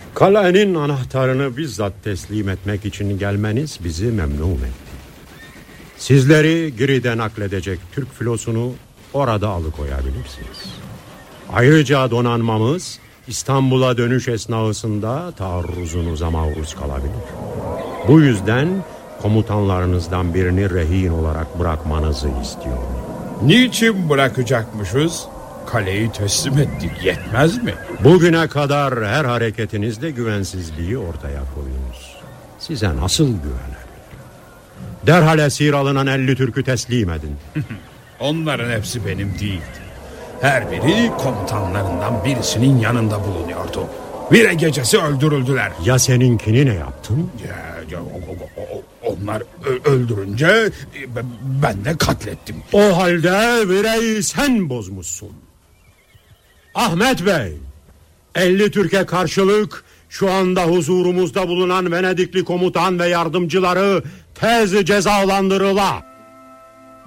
Kalenin anahtarını bizzat teslim etmek için gelmeniz bizi memnun etti. Sizleri Girit'e nakledecek Türk filosunu orada alıkoyabilirsiniz. Ayrıca donanmamız İstanbul'a dönüş esnasında taarruzunuza maruz kalabilir. Bu yüzden komutanlarınızdan birini rehin olarak bırakmanızı istiyorum. Niçin bırakacakmışız? Kaleyi teslim ettik, yetmez mi? Bugüne kadar her hareketinizde güvensizliği ortaya koyunuz. Size nasıl güvenelim? Derhal esir alınan 50 Türk'ü teslim edin. Onların hepsi benim değildi. Her biri komutanlarından birisinin yanında bulunuyordu. Bir gecesi öldürüldüler. Ya seninkini ne yaptın? Onlar öldürünce ben de katlettim. O halde vireyi sen bozmuşsun. Ahmet Bey, 50 Türk'e karşılık şu anda huzurumuzda bulunan Venedikli komutan ve yardımcıları tez cezalandırıla.